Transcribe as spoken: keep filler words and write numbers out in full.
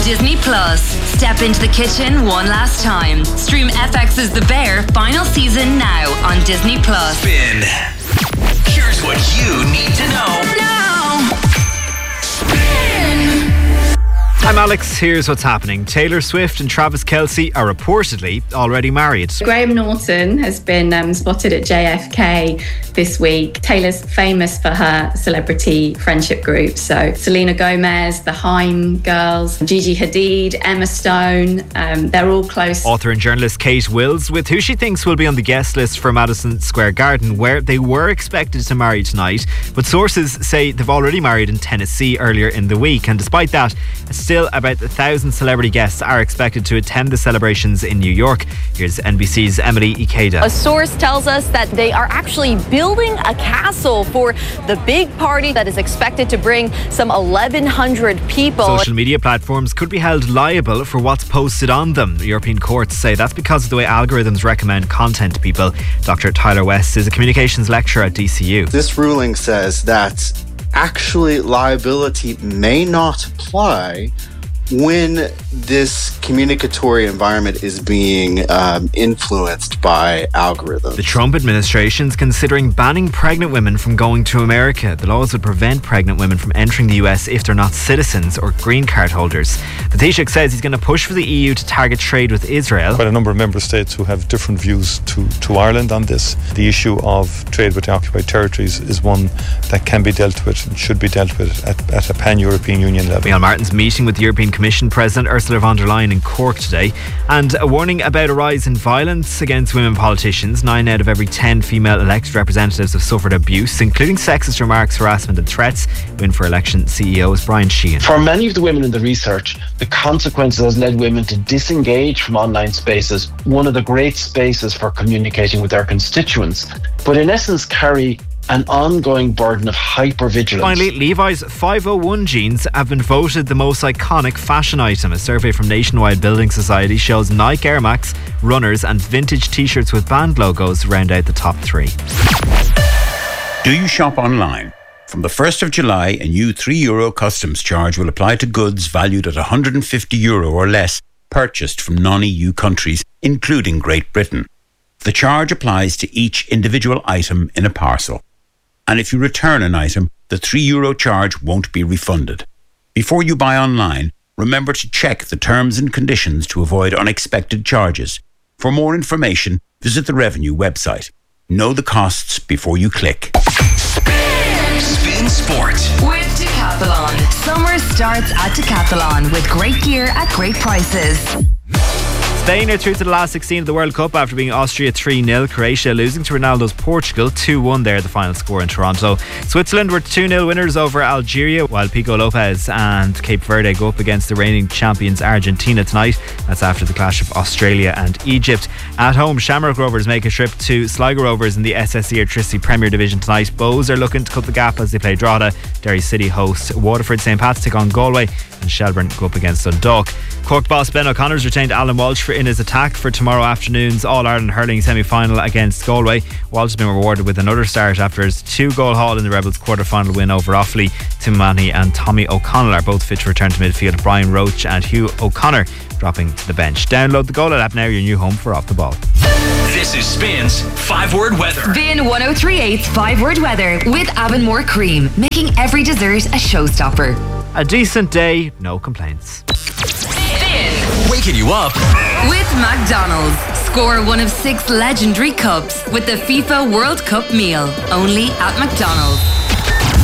Disney Plus. Step into the kitchen one last time. Stream F X's The Bear final season now on Disney Plus. Spin. Here's what you need to know now. Spin. I'm Alex, here's what's happening. Taylor Swift and Travis Kelce are reportedly already married. Graham Norton has been um, spotted at J F K this week. Taylor's famous for her celebrity friendship group. So Selena Gomez, the Haim girls, Gigi Hadid, Emma Stone, um, they're all close. Author and journalist Kate Wills, with who she thinks will be on the guest list for Madison Square Garden, where they were expected to marry tonight. But sources say they've already married in Tennessee earlier in the week. And despite that, still about a thousand celebrity guests are expected to attend the celebrations in New York. Here's N B C's Emily Ikeda. A source tells us that they are actually building a castle for the big party that is expected to bring some eleven hundred people. Social media platforms could be held liable for what's posted on them. The European courts say that's because of the way algorithms recommend content to people. Doctor Tyler West is a communications lecturer at D C U. This ruling says that actually liability may not apply when this communicatory environment is being um, influenced by algorithms. The Trump administration's considering banning pregnant women from going to America. The laws would prevent pregnant women from entering the U S if they're not citizens or green card holders. The Taoiseach says he's going to push for the E U to target trade with Israel. Quite a number of member states who have different views to, to Ireland on this. The issue of trade with the occupied territories is one that can be dealt with and should be dealt with at, at a pan-European Union level. Micheál Martin's meeting with the European Commission President Ursula von der Leyen in Cork today, and a warning about a rise in violence against women politicians. Nine out of every ten female elected representatives have suffered abuse, including sexist remarks, harassment and threats. Win for Election C E O is Brian Sheehan. For many of the women in the research, the consequences has led women to disengage from online spaces, one of the great spaces for communicating with their constituents, but in essence carry an ongoing burden of hypervigilance. Finally, Levi's five oh one jeans have been voted the most iconic fashion item. A survey from Nationwide Building Society shows Nike Air Max, runners and vintage t-shirts with band logos round out the top three. Do you shop online? From the first of July, a new three euro customs charge will apply to goods valued at one hundred fifty euro or less purchased from non-E U countries, including Great Britain. The charge applies to each individual item in a parcel. And if you return an item, the three euro charge won't be refunded. Before you buy online, remember to check the terms and conditions to avoid unexpected charges. For more information, visit the Revenue website. Know the costs before you click. Spin, Spin Sport with Decathlon. Summer starts at Decathlon with great gear at great prices. Spain are through to the last sixteen of the World Cup after beating Austria three nil. Croatia losing to Ronaldo's Portugal two one there, the final score in Toronto. Switzerland were two nil winners over Algeria, while Pico Lopez and Cape Verde go up against the reigning champions Argentina tonight. That's after the clash of Australia and Egypt. At home, Shamrock Rovers make a trip to Sligo Rovers in the S S E Electricity Premier Division tonight. Bows are looking to cut the gap as they play Drogheda. Derry City host Waterford. Saint Pat's take on Galway, and Shelbourne go up against Dundalk. Cork boss Ben O'Connor's retained Alan Walsh for in his attack for tomorrow afternoon's All-Ireland hurling semi-final against Galway. Walsh has been rewarded with another start after his two-goal haul in the Rebels' quarter-final win over Offaly. Tim Mahoney and Tommy O'Connell are both fit to return to midfield. Brian Roach and Hugh O'Connor dropping to the bench. Download the Goal app now, your new home for Off the Ball. This is Spin's five-word weather. Spin one oh three point eight's five-word weather with Avonmore Cream, making every dessert a showstopper. A decent day, no complaints. Spin. Waking you up With McDonald's. Score one of six legendary cups with the FIFA World Cup meal. Only at McDonald's.